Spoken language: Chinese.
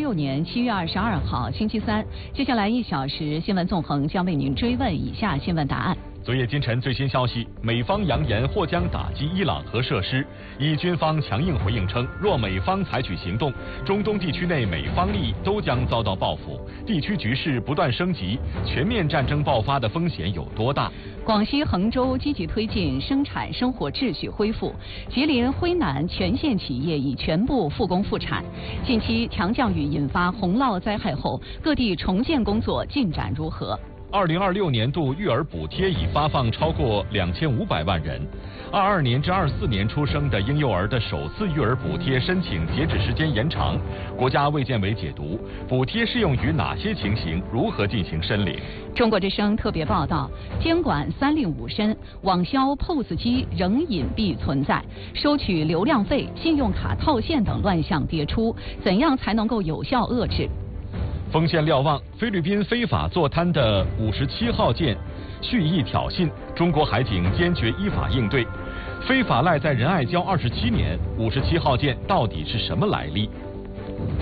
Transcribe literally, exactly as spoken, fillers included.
六年七月二十二号星期三，接下来一小时新闻纵横将为您追问以下新闻答案。 昨夜今晨最新消息，美方扬言或将打击伊朗核设施，以军方强硬回应称，若美方采取行动，中东地区内美方利益都将遭到报复，地区局势不断升级，全面战争爆发的风险有多大？ 广西衡州积极推进生产生活秩序恢复，吉林徽南全县企业已全部复工复产。近期强降雨引发洪涝灾害后，各地重建工作进展如何？ 二零二六年度育儿补贴已发放超过两千五百万人。二二年至二四年出生的婴幼儿的首次育儿补贴申请截止时间延长，国家卫健委解读，补贴适用于哪些情形，如何进行申领？ 中国之声特别报道：监管三令五申，网销 P O S 机仍隐蔽存在，收取流量费、信用卡套现等乱象迭出，怎样才能够有效遏制？ 锋线瞭望，菲律宾非法坐滩的五十七号舰蓄意挑衅，中国海警坚决依法应对。非法赖在仁爱礁二十七年，五十七号舰到底是什么来历？